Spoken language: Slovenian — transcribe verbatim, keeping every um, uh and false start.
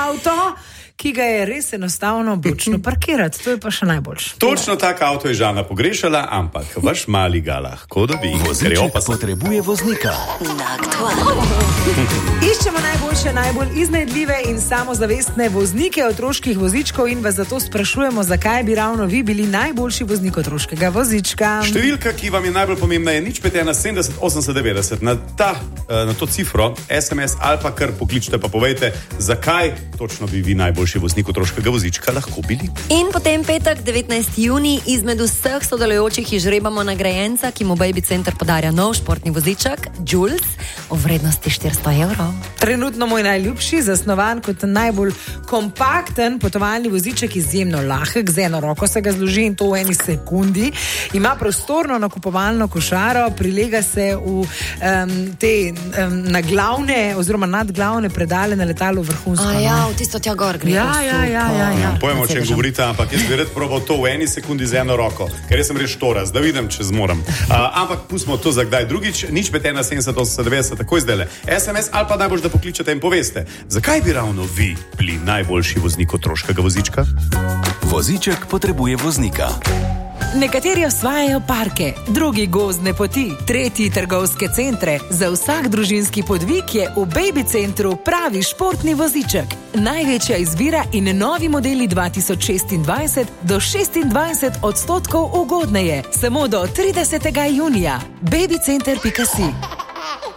avto, ki ga je res enostavno bočno parkirati. To je pa še najboljše. Točno tak avto je Žana pogrešala, ampak vaš mali ga lahko dobi. Voziček potrebuje voznika. Na Aktualnem. Iščemo najboljše, najbolj iznajdljive in samozavestne voznike otroških vozičkov in vas zato sprašujemo, zakaj bi ravno vi bili najboljši voznik otroškega vozička. Številka, ki vam je najbolj pomembna, je nič pet ena sedemdeset osemdeset devetdeset. Na, ta, na to cifro es em es ali pa kar pokličite pa povejte, zakaj točno bi vi najboljši voznik otroškega vozička lahko bili. In potem petek, devetnajsti junij, izmed vseh sodelujočih izžrebamo nagrajenca, ki mu Baby Center podarja nov športni voziček, Jules, v vrednosti štiristo evrov. Trenutno moj najljubši, zasnovan kot najbolj kompakten potovalni voziček, izjemno lahek, z eno roko se ga zloži in to v eni sekundi. Ima prostorno nakupovalno košaro, prilega se v um, te um, naglavne oziroma nadglavne predale na letalu vrhunsko. A ja, v tisto tja gor gre. Ja, ja, ja, ja, ja. Pojmo, o čem govorite, ampak jaz bi rad probal to v eni sekundi z eno roko, ker jaz sem res štoraz, da vidim, če zmorem. Uh, ampak pustimo to za kdaj drugič, nič pet ena sedemdeset osemdeset devetdeset, takoj zdajle. es em es ali pa najbolj, da pokličete in poveste, zakaj bi ravno vi bili najboljši voznik otroškega vozička? Voziček potrebuje voznika. Nekateri osvajajo parke, drugi gozdne poti, tretji trgovske centre. Za vsak družinski podvig je v Baby Centru pravi športni voziček. Največja izbira in novi modeli dva tisoč šestindvajset do šestindvajset odstotkov ugodneje. Samo do tridesetega junija. babycenter pika si